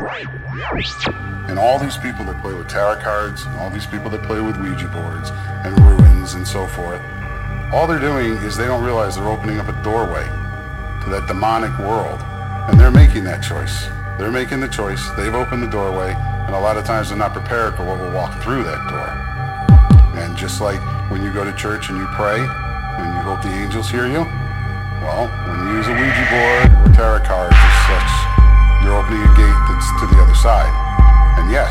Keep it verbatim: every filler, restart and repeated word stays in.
And all these people that play with tarot cards, and all these people that play with Ouija boards, and ruins, and so forth, all they're doing is they don't realize they're opening up a doorway to that demonic world. And they're making that choice. They're making the choice. They've opened the doorway, and a lot of times they're not prepared for what will walk through that door. And just like when you go to church and you pray, and you hope the angels hear you, well, when you use a Ouija board or tarot cards as such, you're opening a gate that's to the other side. And yes,